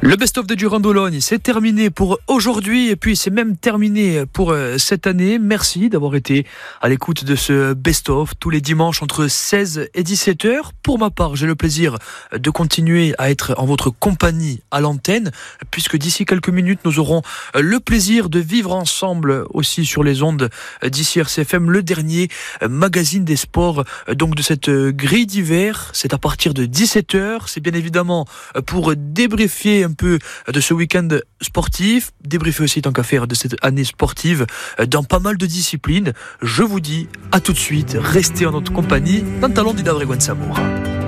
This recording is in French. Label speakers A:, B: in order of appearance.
A: Le best-of de Durand-Dologne, c'est terminé pour aujourd'hui et puis c'est même terminé pour cette année. Merci d'avoir été à l'écoute de ce best-of tous les dimanches entre 16 et 17 heures. Pour ma part, j'ai le plaisir de continuer à être en votre compagnie à l'antenne puisque d'ici quelques minutes, nous aurons le plaisir de vivre ensemble aussi sur les ondes d'ici RCFM, le dernier magazine des sports donc de cette grille d'hiver. C'est à partir de 17 heures. C'est bien évidemment pour débriefer un peu de ce week-end sportif, débriefer aussi tant qu'à faire de cette année sportive dans pas mal de disciplines. Je vous dis à tout de suite, restez en notre compagnie dans le talon d'Ida Bregouan Samoura.